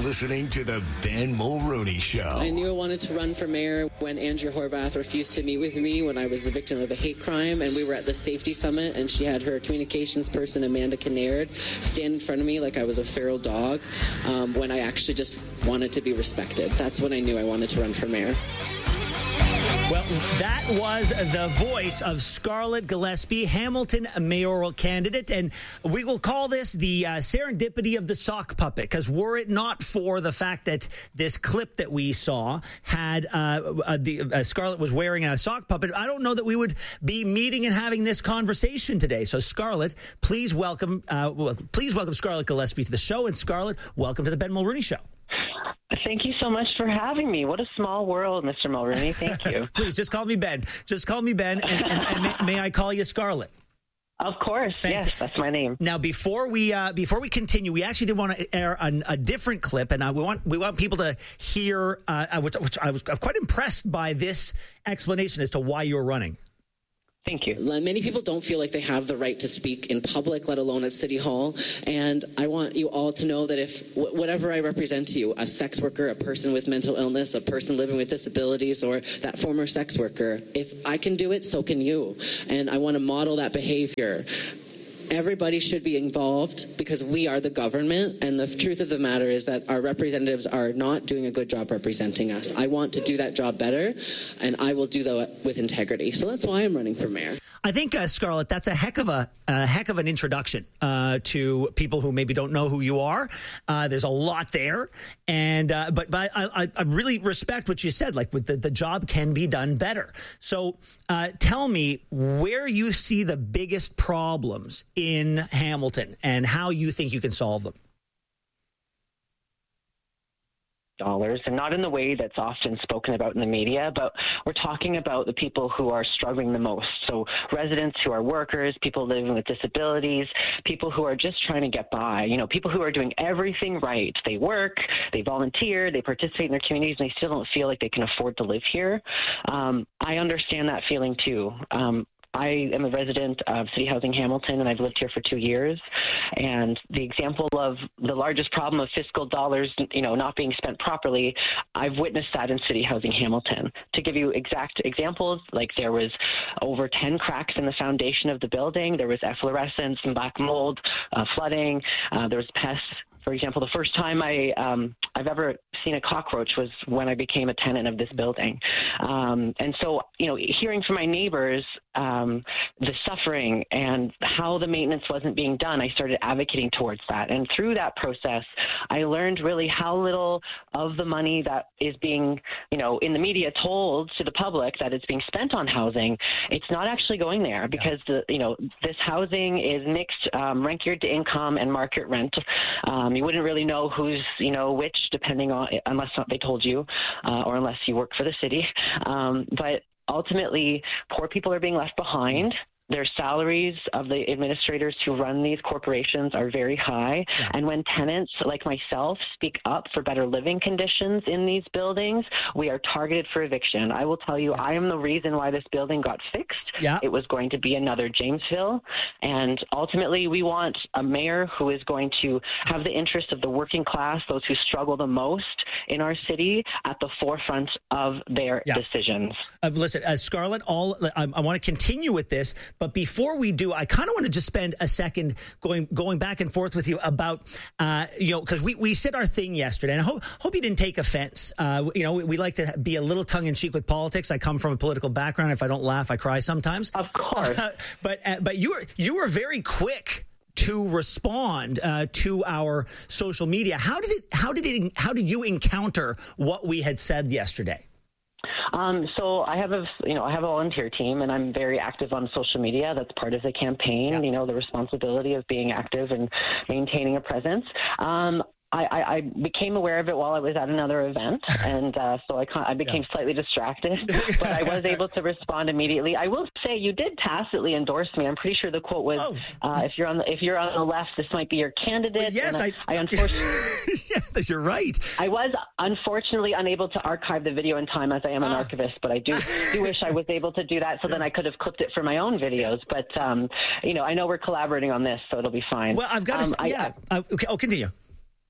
listening to The Ben Mulroney Show. I knew I wanted to run for mayor when Andrea Horvath refused to meet with me when I was the victim of a hate crime, and we were at the safety summit, and she had her communications person, Amanda Kinnaird, stand in front of me like I was a feral dog when I actually just wanted to be respected. That's when I knew I wanted to run for mayor. Well, that was the voice of Scarlett Gillespie, Hamilton mayoral candidate, and we will call this the serendipity of the sock puppet, because were it not for the fact that this clip that we saw had Scarlett was wearing a sock puppet, I don't know that we would be meeting and having this conversation today. So, Scarlett, please welcome Scarlett Gillespie to the show, and Scarlett, welcome to the Ben Mulroney Show. Thank you so much for having me. What a small world, Mr. Mulroney. Thank you. Please, just call me Ben. Just call me Ben, and may I call you Scarlett? Of course. Yes, that's my name. Now, before we continue, we actually did want to air a different clip, and we want people to hear, which I was quite impressed by this explanation as to why you're running. Thank you. Many people don't feel like they have the right to speak in public, let alone at City Hall. And I want you all to know that if whatever I represent to you, a sex worker, a person with mental illness, a person living with disabilities, or that former sex worker, if I can do it, so can you. And I want to model that behavior. Everybody should be involved because we are the government, and the truth of the matter is that our representatives are not doing a good job representing us. I want to do that job better, and I will do that with integrity. So that's why I'm running for mayor. I think, Scarlett, that's a heck of an introduction to people who maybe don't know who you are. There's a lot there, and but I really respect what you said. Like, with the job can be done better. So tell me where you see the biggest problems in Hamilton and how you think you can solve them. Dollars, and not in the way that's often spoken about in the media, but we're talking about the people who are struggling the most. So residents who are workers, people living with disabilities, people who are just trying to get by, people who are doing everything right. They work, they volunteer, they participate in their communities, and they still don't feel like they can afford to live here. I understand that feeling too. I am a resident of City Housing Hamilton, and I've lived here for 2 years. And the example of the largest problem of fiscal dollars, not being spent properly, I've witnessed that in City Housing Hamilton. To give you exact examples, like there was over 10 cracks in the foundation of the building. There was efflorescence and black mold, flooding. There was pests. For example, the first time I've ever seen a cockroach was when I became a tenant of this building. And so, hearing from my neighbors the suffering and how the maintenance wasn't being done, I started advocating towards that. And through that process, I learned really how little of the money that is being, in the media told to the public that it's being spent on housing, it's not actually going there because this housing is mixed rent geared to income and market rent. You wouldn't really know who's, which, depending on, unless they told you, or unless you work for the city. But ultimately, poor people are being left behind. Their salaries of the administrators who run these corporations are very high. Yeah. And when tenants like myself speak up for better living conditions in these buildings, we are targeted for eviction. I will tell you, I am the reason why this building got fixed. Yeah. It was going to be another Jamesville. And ultimately, we want a mayor who is going to have the interest of the working class, those who struggle the most in our city, at the forefront of their decisions. Listen, Scarlett, I want to continue with this. But before we do, I kind of want to just spend a second going back and forth with you about, because we said our thing yesterday, and I hope you didn't take offense. We like to be a little tongue-in-cheek with politics. I come from a political background. If I don't laugh, I cry sometimes. Of course. But you were very quick to respond to our social media. How did you encounter what we had said yesterday? So I have a volunteer team, and I'm very active on social media. That's part of the campaign, the responsibility of being active and maintaining a presence. I became aware of it while I was at another event, and so I became slightly distracted, but I was able to respond immediately. I will say you did tacitly endorse me. I'm pretty sure the quote was, "If you're on the left, this might be your candidate." Well, yes, I unfortunately, yeah, you're right. I was unfortunately unable to archive the video in time, as I am an archivist, but I do wish I was able to do that, so then I could have clipped it for my own videos. But I know we're collaborating on this, so it'll be fine. Well, I've got to. Okay, continue.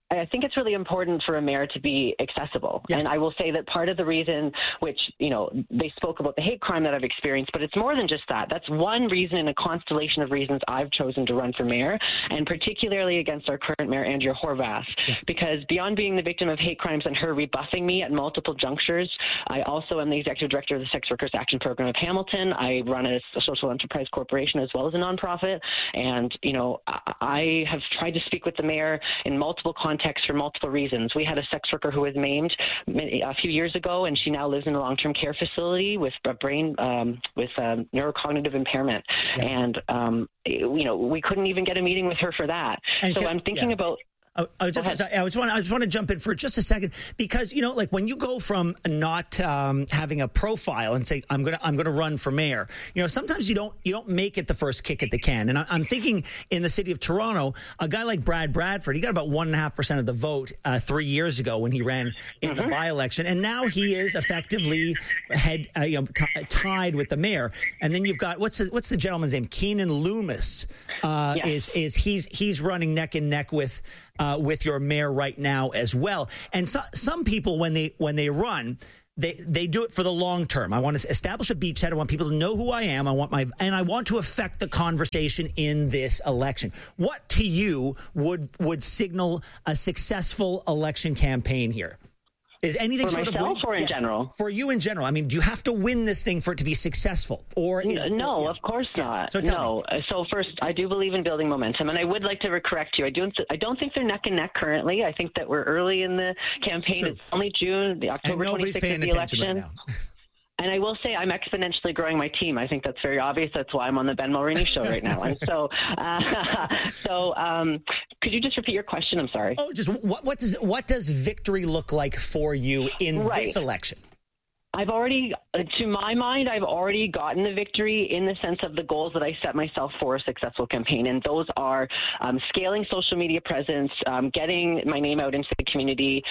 I think it's really important for a mayor to be accessible. Yeah. And I will say that part of the reason, which, they spoke about the hate crime that I've experienced, but it's more than just that. That's one reason in a constellation of reasons I've chosen to run for mayor, and particularly against our current mayor, Andrea Horwath, because beyond being the victim of hate crimes and her rebuffing me at multiple junctures, I also am the executive director of the Sex Workers Action Program of Hamilton. I run a social enterprise corporation as well as a nonprofit. And, I have tried to speak with the mayor in multiple contexts for multiple reasons. We had a sex worker who was maimed a few years ago, and she now lives in a long-term care facility with a brain, with neurocognitive impairment. Yeah. And, we couldn't even get a meeting with her for that. And so I'm thinking about... I just want to jump in for just a second, because like when you go from not having a profile and say I'm gonna run for mayor, sometimes you don't make it the first kick at the can. And I'm thinking in the city of Toronto, a guy like Brad Bradford, he got about 1.5% of the vote 3 years ago when he ran in the by-election, and now he is effectively tied with the mayor. And then you've got what's the gentleman's name? Keenan Loomis he's running neck and neck with your mayor right now as well. And some people, when they run, they do it for the long term. I want to establish a beachhead. I want people to know who I am. I want to affect the conversation in this election. What to you would signal a successful election campaign here? Is anything for myself or in general? For you in general. I mean, do you have to win this thing for it to be successful? No, of course not. So no. So first, I do believe in building momentum, and I would like to correct you. I don't think they're neck and neck currently. I think that we're early in the campaign. Sure. It's only June, the October 26th is the election. Right now. And I will say I'm exponentially growing my team. I think that's very obvious. That's why I'm on the Ben Mulroney show right now. And so could you just repeat your question? I'm sorry. Oh, just what does victory look like for you in this election? I've already, to my mind, I've already gotten the victory in the sense of the goals that I set myself for a successful campaign. And those are scaling social media presence, getting my name out into the community,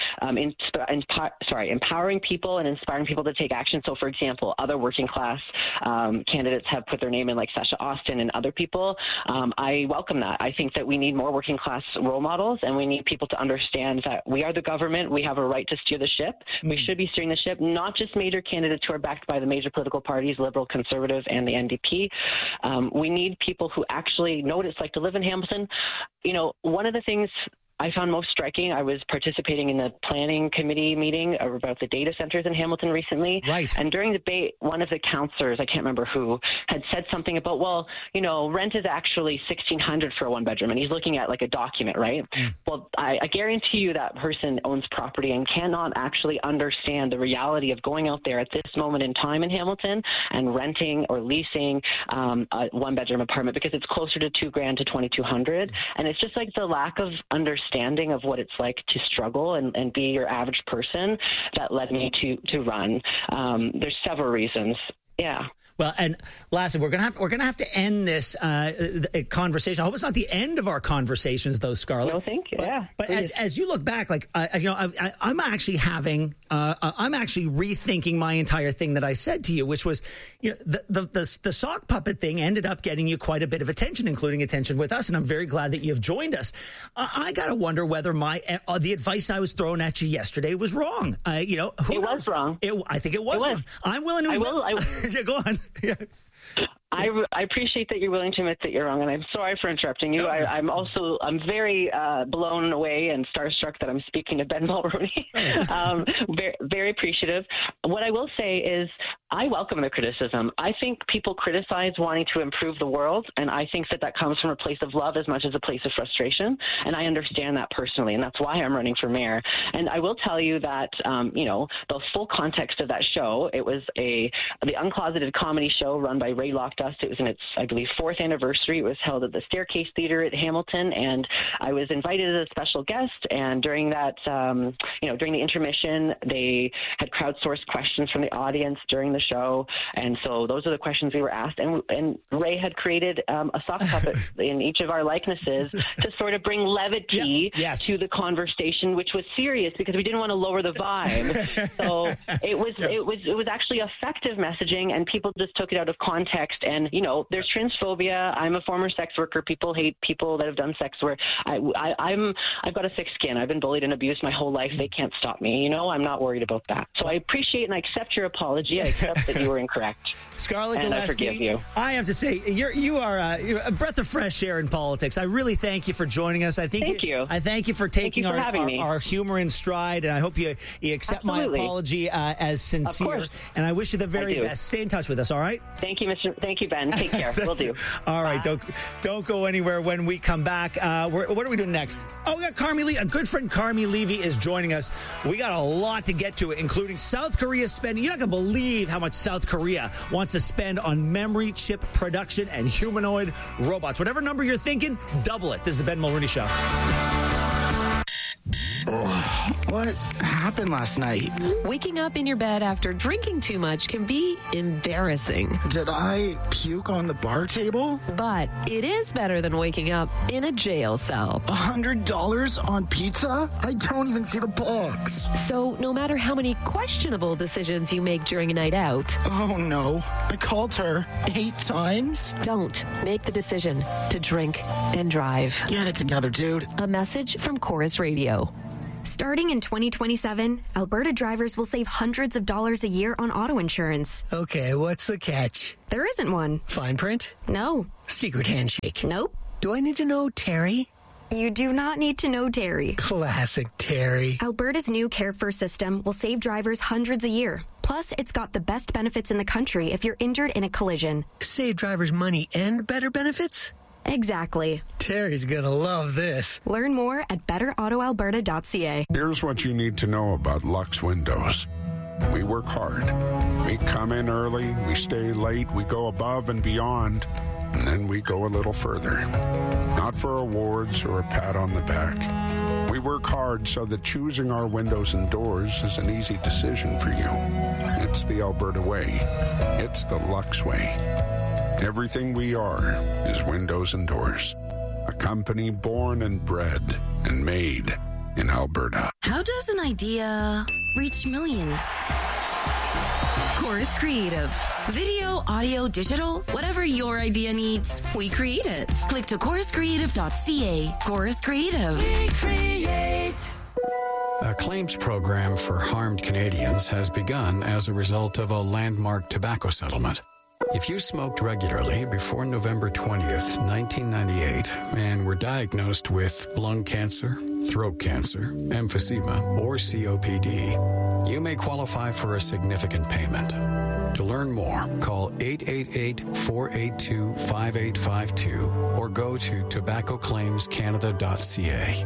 empowering people and inspiring people to take action. So, for example, other working class candidates have put their name in, like Sasha Austin and other people. I welcome that. I think that we need more working class role models, and we need people to understand that we are the government. We have a right to steer the ship. We should be steering the ship, not just major candidates who are backed by the major political parties, Liberal, Conservative, and the NDP. We need people who actually know what it's like to live in Hamilton. One of the things I found most striking, I was participating in the planning committee meeting about the data centers in Hamilton recently. Right. And during the debate, one of the counselors, I can't remember who, had said something about, rent is actually $1,600 for a one bedroom. And he's looking at like a document, right? Mm. Well, I guarantee you that person owns property and cannot actually understand the reality of going out there at this moment in time in Hamilton and renting or leasing a one bedroom apartment, because it's closer to $2,000 to $2,200. And it's just like the lack of understanding of what it's like to struggle and be your average person that led me to run. There's several reasons. Yeah. Well, and lastly, we're gonna have to end this conversation. I hope it's not the end of our conversations, though, Scarlett. No, thank you. But as you look back, like I'm actually rethinking my entire thing that I said to you, which was, the sock puppet thing ended up getting you quite a bit of attention, including attention with us, and I'm very glad that you've joined us. I gotta wonder whether the advice I was throwing at you yesterday was wrong. It was wrong. I think it was wrong. I'm willing to. Yeah, go on. Yeah. I appreciate that you're willing to admit that you're wrong, and I'm sorry for interrupting you. I'm very blown away and starstruck that I'm speaking to Ben Mulroney. Very, very appreciative. What I will say is I welcome the criticism. I think people criticize wanting to improve the world, and I think that comes from a place of love as much as a place of frustration, and I understand that personally, and that's why I'm running for mayor. And I will tell you that, the full context of that show, it was the Uncloseted comedy show run by Ray Lockdust. It was in its, I believe, 4th anniversary. It was held at the Staircase Theater at Hamilton, and I was invited as a special guest. And during that, during the intermission, they had crowdsourced questions from the audience during the the show. And so those are the questions we were asked. And Ray had created a sock puppet in each of our likenesses to sort of bring levity to the conversation, which was serious because we didn't want to lower the vibe. So it was actually effective messaging, and people just took it out of context. And, you know, there's transphobia. I'm a former sex worker. People hate people that have done sex work. I've got a thick skin. I've been bullied and abused my whole life. They can't stop me. You know, I'm not worried about that. So I appreciate and I accept your apology. I accept that you were incorrect. Scarlett and Gillespie, I forgive you. I have to say, you're a breath of fresh air in politics. I really thank you for joining us. Thank you. I thank you for taking our humor in stride, and I hope you accept my apology as sincere. And I wish you the very best. Stay in touch with us, all right? Thank you, Ben. Take care. Will do. All right, don't go anywhere when we come back. What are we doing next? Oh, we got Carmi Levy. A good friend, Carmi Levy, is joining us. We got a lot to get to, including South Korea spending. You're not going to believe how much South Korea wants to spend on memory chip production and humanoid robots. Whatever number you're thinking, double it. This is the Ben Mulroney Show. What happened last night? Waking up in your bed after drinking too much can be embarrassing. Did I puke on the bar table? But it is better than waking up in a jail cell. $100 on pizza? I don't even see the box. So no matter how many questionable decisions you make during a night out... Oh no, I called her 8 times? Don't make the decision to drink and drive. Get it together, dude. A message from Chorus Radio. Starting in 2027, Alberta drivers will save hundreds of dollars a year on auto insurance. Okay, what's the catch? There isn't one. Fine print? No. Secret handshake? Nope. Do I need to know Terry? You do not need to know Terry. Classic Terry. Alberta's new Care First system will save drivers hundreds a year. Plus, it's got the best benefits in the country if you're injured in a collision. Save drivers money and better benefits? Exactly. Terry's gonna love this. Learn more at betterautoalberta.ca. Here's what you need to know about Lux Windows. We work hard. We come in early, we stay late, we go above and beyond, and then we go a little further. Not for awards or a pat on the back. We work hard so that choosing our windows and doors is an easy decision for you. It's the Alberta way. It's the Lux way. Everything we are is windows and doors. A company born and bred and made in Alberta. How does an idea reach millions? Chorus Creative. Video, audio, digital, whatever your idea needs, we create it. Click to choruscreative.ca. Chorus Creative. We create. A claims program for harmed Canadians has begun as a result of a landmark tobacco settlement. If you smoked regularly before November 20th, 1998, and were diagnosed with lung cancer, throat cancer, emphysema, or COPD, you may qualify for a significant payment. To learn more, call 888-482-5852 or go to tobaccoclaimscanada.ca.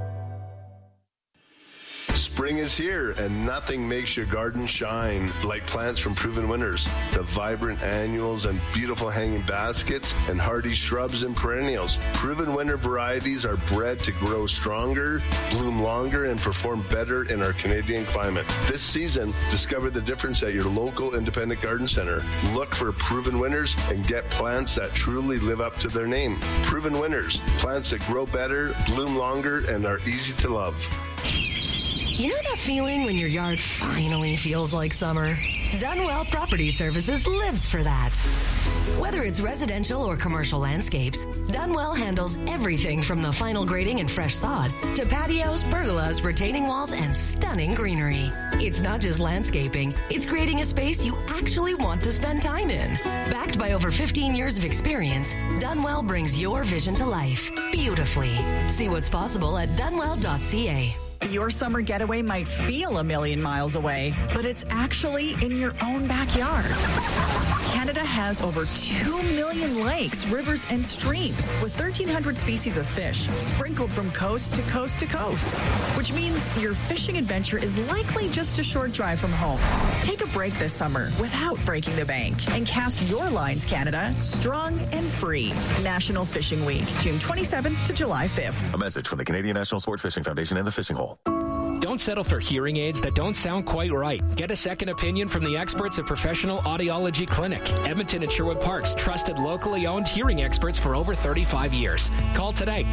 Spring is here, and nothing makes your garden shine like plants from Proven Winners. The vibrant annuals and beautiful hanging baskets and hardy shrubs and perennials. Proven Winner varieties are bred to grow stronger, bloom longer, and perform better in our Canadian climate. This season, discover the difference at your local independent garden center. Look for Proven Winners and get plants that truly live up to their name. Proven Winners, plants that grow better, bloom longer, and are easy to love. You know that feeling when your yard finally feels like summer? Dunwell Property Services lives for that. Whether it's residential or commercial landscapes, Dunwell handles everything from the final grading and fresh sod to patios, pergolas, retaining walls, and stunning greenery. It's not just landscaping, it's creating a space you actually want to spend time in. Backed by over 15 years of experience, Dunwell brings your vision to life beautifully. See what's possible at dunwell.ca. Your summer getaway might feel a million miles away, but it's actually in your own backyard. Canada has over 2 million lakes, rivers, and streams with 1,300 species of fish sprinkled from coast to coast to coast, which means your fishing adventure is likely just a short drive from home. Take a break this summer without breaking the bank and cast your lines, Canada, strong and free. National Fishing Week, June 27th to July 5th. A message from the Canadian National Sport Fishing Foundation and the Fishing Hole. Don't settle for hearing aids that don't sound quite right. Get a second opinion from the experts at Professional Audiology Clinic. Edmonton and Sherwood Park's trusted locally owned hearing experts for over 35 years. Call today,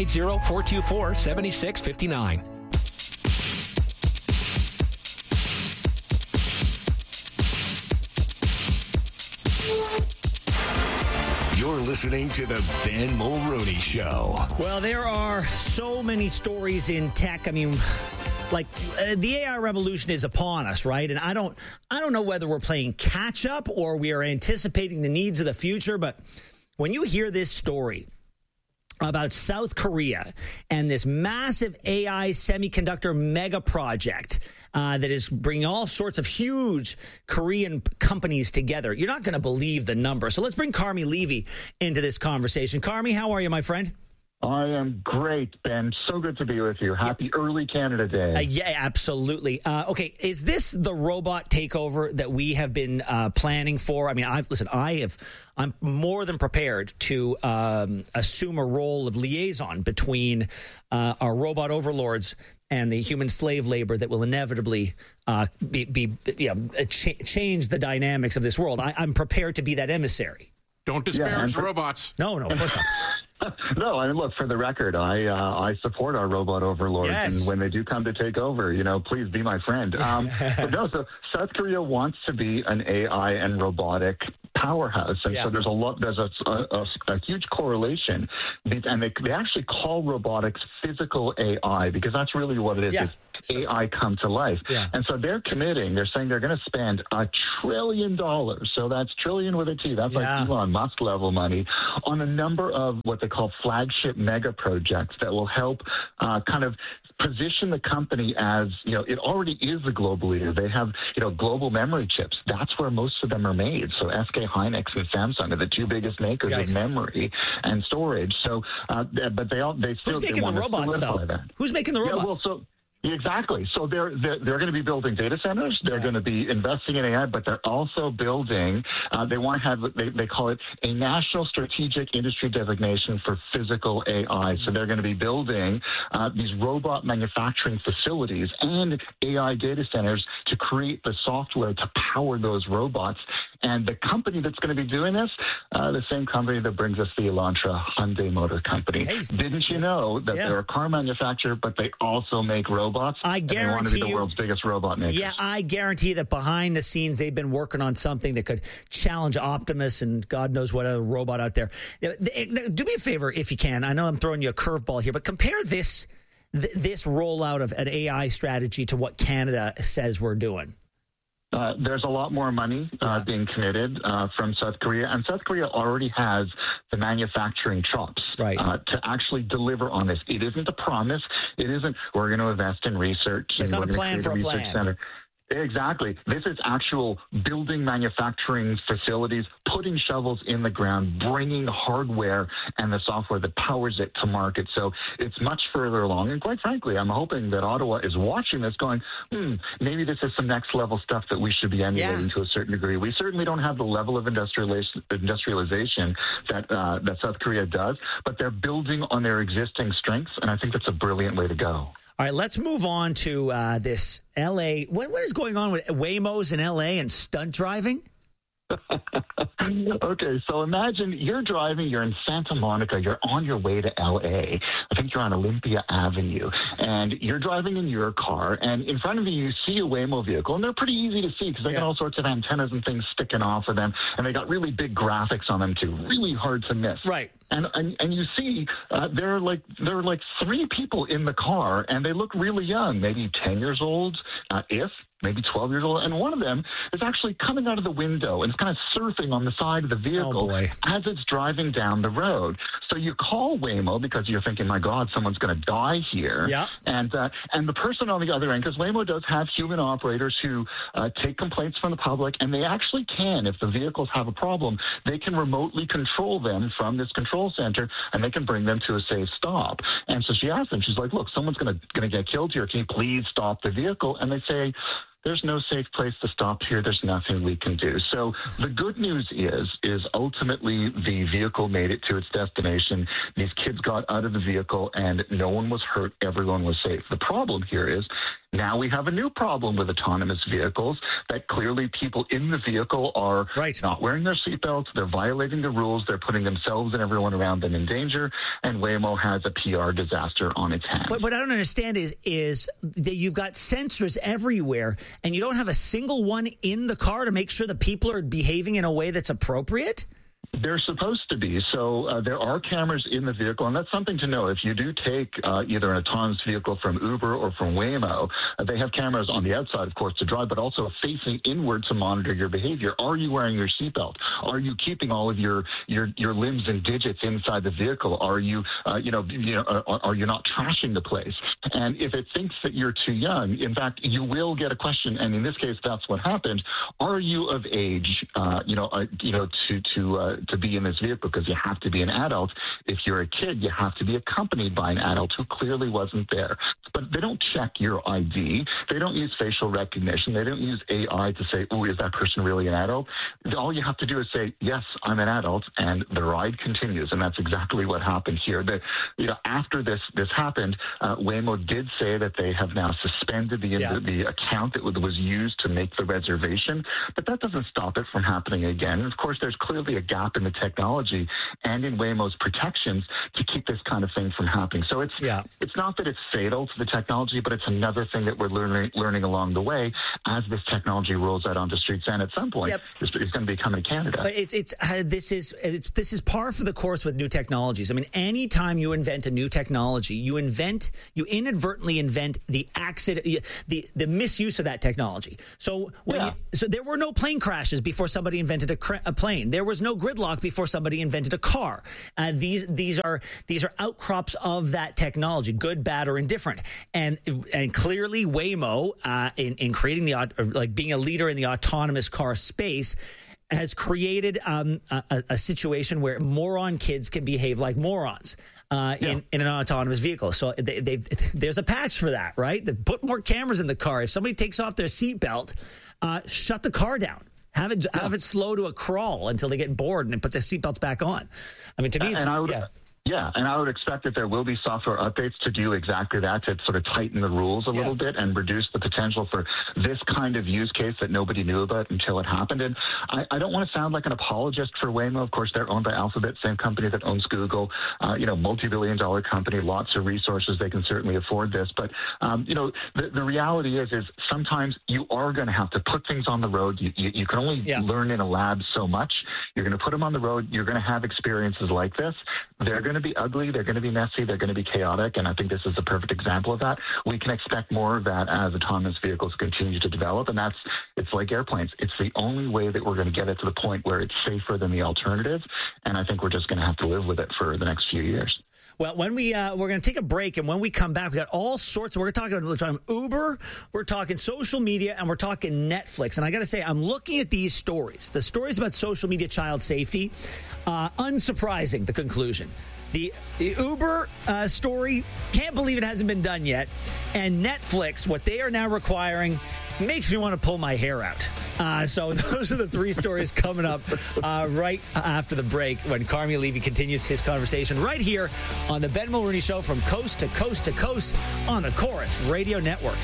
780-424-7659. You're listening to the Ben Mulroney Show. Well, there are so many stories in tech. I mean, like the AI revolution is upon us, right? And I don't know whether we're playing catch up or we are anticipating the needs of the future. But when you hear this story about South Korea and this massive AI semiconductor mega project that is bringing all sorts of huge Korean companies together, you're not going to believe the number. So let's bring Carmi Levy into this conversation. Carmi, how are you, my friend? I am great, Ben. So good to be with you. Happy early Canada Day. Yeah, absolutely. Okay, is this the robot takeover that we have been planning for? I mean, I'm more than prepared to assume a role of liaison between our robot overlords and the human slave labor that will inevitably change the dynamics of this world. I'm prepared to be that emissary. Don't disparage robots. No, of course not. No, I mean, look, for the record, I support our robot overlords, and when they do come to take over, please be my friend. But no, so South Korea wants to be an AI and robotic powerhouse, and so there's a huge correlation, and they actually call robotics physical AI because that's really what it is. It's AI come to life. And so they're saying they're going to spend $1 trillion. So that's trillion with a T. That's like Elon Musk level money on a number of what they call flagship mega projects that will help kind of position the company as, it already is a global leader. They have, global memory chips. That's where most of them are made. So SK Hynix and Samsung are the two biggest makers of memory and storage. So, but they still Who's making the robots, though? Who's making the robots? Exactly. So they're going to be building data centers. They're going to be investing in AI, but they're also building. They want to have. They call it a national strategic industry designation for physical AI. So they're going to be building these robot manufacturing facilities and AI data centers to create the software to power those robots. And the company that's going to be doing this, the same company that brings us the Elantra Hyundai Motor Company. Didn't you know that they're a car manufacturer, but they also make robots? I guarantee they want to be the world's biggest robot maker. Yeah, I guarantee that behind the scenes they've been working on something that could challenge Optimus and God knows what other robot out there. Do me a favor if you can. I know I'm throwing you a curveball here, but compare this rollout of an AI strategy to what Canada says we're doing. There's a lot more money being committed from South Korea, and South Korea already has the manufacturing chops to actually deliver on this. It isn't a promise. It isn't, we're going to invest in research. It's not a plan for a plan. Center. Exactly. This is actual building manufacturing facilities, putting shovels in the ground, bringing hardware and the software that powers it to market. So it's much further along. And quite frankly, I'm hoping that Ottawa is watching this going, maybe this is some next level stuff that we should be emulating to a certain degree. We certainly don't have the level of industrialization that South Korea does, but they're building on their existing strengths. And I think that's a brilliant way to go. All right, let's move on to this L.A. What is going on with Waymos in L.A. and stunt driving? Okay, so imagine you're driving, you're in Santa Monica, you're on your way to LA. I think you're on Olympia Avenue, and you're driving in your car, and in front of you see a Waymo vehicle, and they're pretty easy to see because they got all sorts of antennas and things sticking off of them, and they got really big graphics on them too, really hard to miss. Right. And you see there are like three people in the car, and they look really young, maybe 10 years old, maybe 12 years old, and one of them is actually coming out of the window and it's kind of surfing on the side of the vehicle as it's driving down the road. So you call Waymo because you're thinking, my God, someone's going to die here. Yeah. And the person on the other end, because Waymo does have human operators who take complaints from the public, and they actually can, if the vehicles have a problem, they can remotely control them from this control center, and they can bring them to a safe stop. And so she asked them, she's like, look, someone's going to get killed here. Can you please stop the vehicle? And they say, there's no safe place to stop here. There's nothing we can do. So the good news is ultimately the vehicle made it to its destination. These kids got out of the vehicle and no one was hurt. Everyone was safe. The problem here is now we have a new problem with autonomous vehicles, that clearly people in the vehicle are not wearing their seatbelts. They're violating the rules. They're putting themselves and everyone around them in danger. And Waymo has a PR disaster on its hands. What I don't understand is that you've got sensors everywhere and you don't have a single one in the car to make sure that people are behaving in a way that's appropriate? They're supposed to be. So there are cameras in the vehicle, and that's something to know. If you do take either an autonomous vehicle from Uber or from Waymo, they have cameras on the outside, of course, to drive, but also facing inward to monitor your behavior. Are you wearing your seatbelt? Are you keeping all of your limbs and digits inside the vehicle? Are you, are you not trashing the place? And if it thinks that you're too young, in fact, you will get a question. And in this case, that's what happened. Are you of age, to be in this vehicle? Because you have to be an adult. If you're a kid, you have to be accompanied by an adult who clearly wasn't there. But they don't check your ID. They don't use facial recognition. They don't use AI to say, oh, is that person really an adult? All you have to do is say, yes, I'm an adult, and the ride continues. And that's exactly what happened here. After this happened, Waymo did say that they have now suspended the account that was used to make the reservation. But that doesn't stop it from happening again. And of course, there's clearly a gap in the technology and in Waymo's protections to keep this kind of thing from happening. So it's not that it's fatal to the technology, but it's another thing that we're learning along the way as this technology rolls out onto streets. And at some point, it's going to be coming to Canada. But this is par for the course with new technologies. I mean, anytime you invent a new technology, you inadvertently invent the accident, the misuse of that technology. So so there were no plane crashes before somebody invented a plane. There was no gridlock before somebody invented a car. These are outcrops of that technology, good, bad, or indifferent. And clearly, Waymo, in creating being a leader in the autonomous car space, has created a situation where moron kids can behave like morons. In an autonomous vehicle. So there's a patch for that, right? They put more cameras in the car. If somebody takes off their seatbelt, shut the car down. Have it slow to a crawl until they get bored and then put their seatbelts back on. I mean, to me, it's... and I would expect that there will be software updates to do exactly that, to sort of tighten the rules a little bit and reduce the potential for this kind of use case that nobody knew about until it happened. And I don't want to sound like an apologist for Waymo. Of course, they're owned by Alphabet, same company that owns Google, multi-billion-dollar company, lots of resources. They can certainly afford this. But, the reality is sometimes you are going to have to put things on the road. You can only learn in a lab so much. You're going to put them on the road. You're going to have experiences like this. They're going to be ugly, they're going to be messy, they're going to be chaotic, and I think this is a perfect example of that. We can expect more of that as autonomous vehicles continue to develop, and it's like airplanes. It's the only way that we're going to get it to the point where it's safer than the alternative, and I think we're just going to have to live with it for the next few years. Well, when we're going to take a break, and when we come back, we got all sorts. We're talking Uber, we're talking social media, and we're talking Netflix. And I got to say, I'm looking at these stories. The stories about social media child safety, unsurprising. The conclusion. The Uber story, can't believe it hasn't been done yet. And Netflix, what they are now requiring, makes me want to pull my hair out. So those are the three stories coming up right after the break when Carmi Levy continues his conversation right here on the Ben Mulroney Show from coast to coast to coast on the Chorus Radio Network.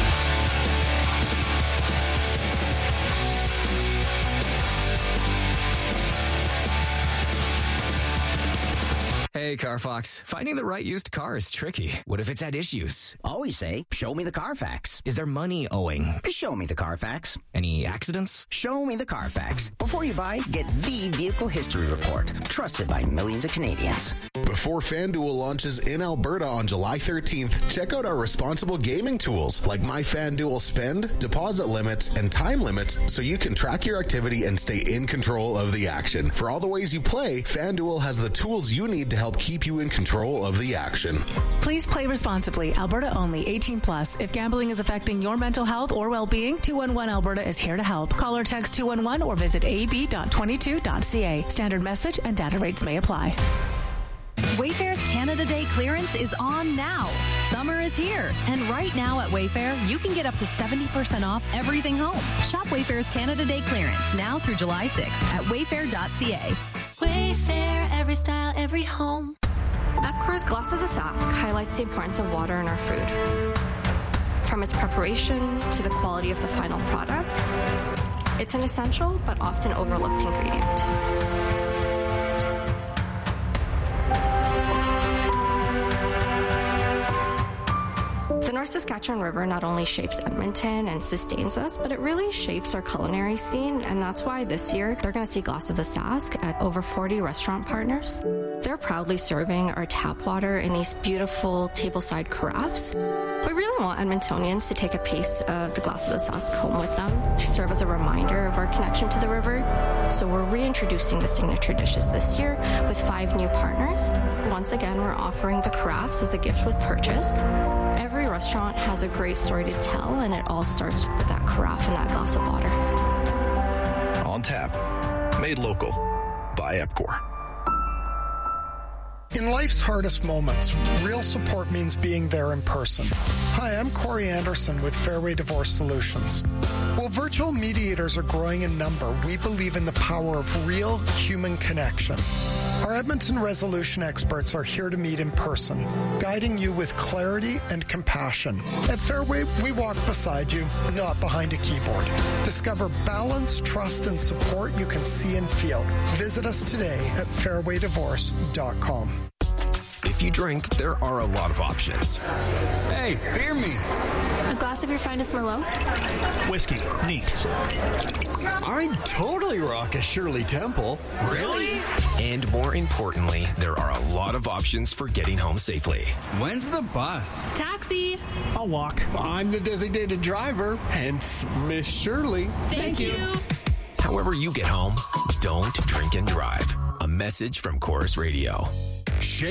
Hey, Carfox. Finding the right used car is tricky. What if it's had issues? Always say, show me the Carfax. Is there money owing? Show me the Carfax. Any accidents? Show me the Carfax. Before you buy, get the Vehicle History Report. Trusted by millions of Canadians. Before FanDuel launches in Alberta on July 13th, check out our responsible gaming tools like My FanDuel Spend, deposit limits, and time limits so you can track your activity and stay in control of the action. For all the ways you play, FanDuel has the tools you need to help keep you in control of the action. Please play responsibly. Alberta only. 18+. If gambling is affecting your mental health or well-being, 211 Alberta is here to help. Call or text 211 or visit ab.22.ca. Standard message and data rates may apply. Wayfair's Canada Day clearance is on now. Summer is here, and right now at Wayfair, you can get up to 70% off everything home. Shop Wayfair's Canada Day clearance now through July 6th at wayfair.ca. Wayfair, every style, every home. Epcor's Glass of the Sask highlights the importance of water in our food. From its preparation to the quality of the final product, it's an essential but often overlooked ingredient. The North Saskatchewan River not only shapes Edmonton and sustains us, but it really shapes our culinary scene, and that's why this year they're going to see Glass of the Sask at over 40 restaurant partners. They're proudly serving our tap water in these beautiful tableside carafes. We really want Edmontonians to take a piece of the Glass of the Sask home with them to serve as a reminder of our connection to the river. So we're reintroducing the signature dishes this year with 5 new partners. Once again, we're offering the carafes as a gift with purchase. Every restaurant has a great story to tell, and it all starts with that carafe and that glass of water. On tap. Made local. By Epcor. In life's hardest moments, real support means being there in person. Hi, I'm Corey Anderson with Fairway Divorce Solutions. While virtual mediators are growing in number, we believe in the power of real human connection. Our Edmonton resolution experts are here to meet in person, guiding you with clarity and compassion. At Fairway, we walk beside you, not behind a keyboard. Discover balance, trust, and support you can see and feel. Visit us today at fairwaydivorce.com. If you drink, there are a lot of options. Hey, beer me. A glass of your finest Merlot? Whiskey. Neat. I'd totally rock a Shirley Temple. Really? And more importantly, there are a lot of options for getting home safely. When's the bus? Taxi. I'll walk. I'm the designated driver, hence Miss Shirley. Thank you. However you get home, don't drink and drive. A message from Chorus Radio.